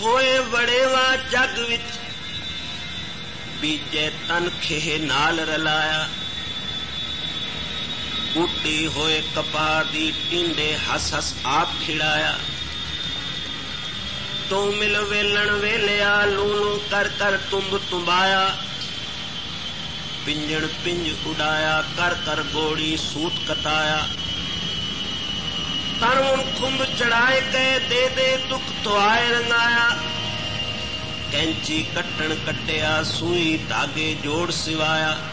होए वड़ेवा जग विच बीजे तन खेह नाल रलाया बूटी होए कपार दी टिंडे हस हस आप खिड़ाया तो मिल वेलन वेलिया लूलू कर कर तुम्ब तुम्बाया पिंजण पिंज उड़ाया कर कर गोड़ी सूत कताया तन उन खुंब चढ़ाए गए दे दे दुख तो आए रंगाया कैंची कट्टन कट्टिया सुई धागे जोड़ सिवाया